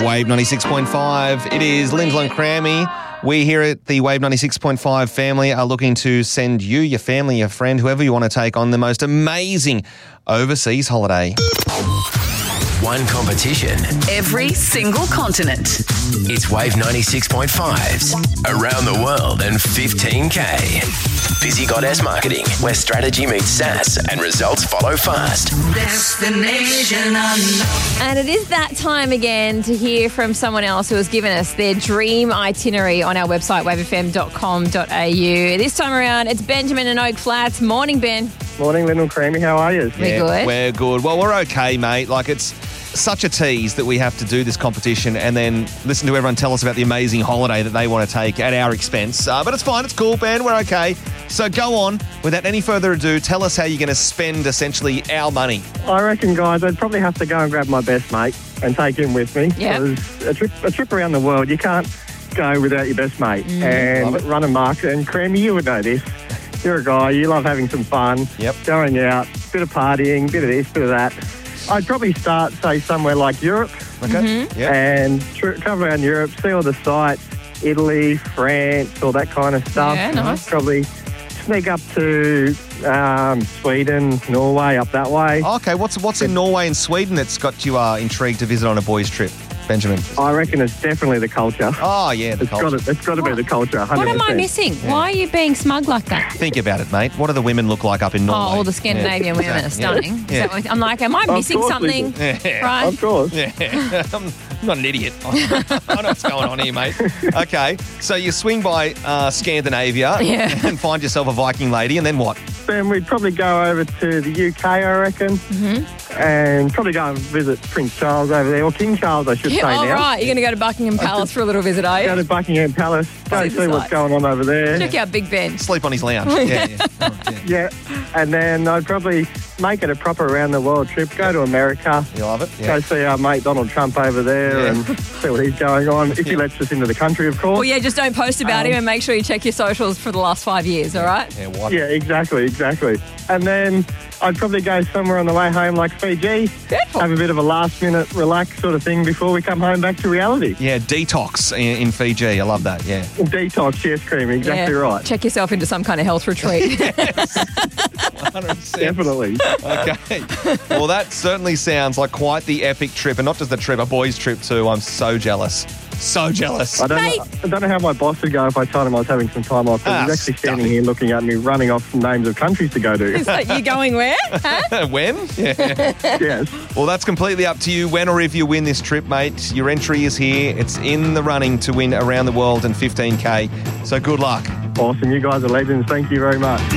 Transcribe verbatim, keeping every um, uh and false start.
Wave ninety-six point five. It is Lyndall and Crammy. We here at the Wave ninety-six point five family are looking to send you, your family, your friend, whoever you want to take on the most amazing overseas holiday. One competition. Every single continent. It's Wave ninety-six point five's Around the World and fifteen K. Busy Goddess Marketing, where strategy meets sass and results follow fast. Destination unknown. And it is that time again to hear from someone else who has given us their dream itinerary on our website, wave f m dot com dot a u. This time around, it's Benjamin in Oak Flats. Morning, Ben. Morning, Lyndall and Crammy. How are you? We're good. We're good. Well, we're okay, mate. Like, it's such a tease that we have to do this competition and then listen to everyone tell us about the amazing holiday that they want to take at our expense. Uh, but it's fine. It's cool, Ben. We're okay. So go on. Without any further ado, tell us how you're going to spend essentially our money. I reckon, guys, I'd probably have to go and grab my best mate and take him with me. Yeah. Because a trip, a trip around the world, you can't go without your best mate. Love and it. run a market. And Crammy, you would know this. You're a guy. You love having some fun. Yep. Going out, bit of partying, bit of this, bit of that. I'd probably start, say, somewhere like Europe. Okay. Yep. And tr- travel around Europe, see all the sights, Italy, France, all that kind of stuff. Yeah, nice. Probably sneak up to um, Sweden, Norway, up that way. Okay, what's what's in Norway and Sweden that's got you uh, intrigued to visit on a boys' trip, Benjamin? I reckon it's definitely the culture. Oh, yeah, the It's got culture. to, it's got to be the culture, one hundred What percent. am I missing? Why are you being smug like that? Think about it, mate. What do the women look like up in Norway? Oh, all the Scandinavian Yeah. women are stunning. Is Yeah. that what- I'm like, am I missing course we something? do. Yeah. Right? Of course. Yeah, I'm not an idiot. I know what's going on here, mate. Okay, so you swing by uh, Scandinavia Yeah. and find yourself a Viking lady, and then what? Then we'd probably go over to the U K, I reckon, mm-hmm. and probably go and visit Prince Charles over there, or King Charles, I should say All now. right, you're going to go to Buckingham Palace for a little visit, are Go you? to Buckingham Palace, go See see, the what's sights. going on over there. Check out Big Ben. Sleep on his lounge. Yeah, yeah. Oh, yeah. Yeah, and then I'd probably make it a proper around-the-world trip, go to America, You love it? go Yeah. see our mate Donald Trump over there Yeah. and see what he's going on, if he lets us into the country, of course. Well, yeah, just don't post about Um, him and make sure you check your socials for the last five years, all right? Yeah, what? Yeah, exactly, exactly. And then I'd probably go somewhere on the way home like Fiji, Beautiful. have a bit of a last-minute relax sort of thing before we come home back to reality. Yeah, detox in, in Fiji. I love that, yeah. Detox, yes, Cream, exactly Yeah. right. Check yourself into some kind of health retreat. one hundred percent. Definitely. Okay. Well, that certainly sounds like quite the epic trip, and not just the trip, a boys' trip too. I'm so jealous. So jealous. I don't, Mate. know, I don't know how my boss would go if I told him I was having some time off. But Ah, he's actually standing stuff it. here looking at me, running off some names of countries to go to. So you going where? Huh? When? Yeah. Yes. Well, that's completely up to you when or if you win this trip, mate. Your entry is here. It's in the running to win Around the World and fifteen K. So good luck. Awesome. You guys are legends. Thank you very much.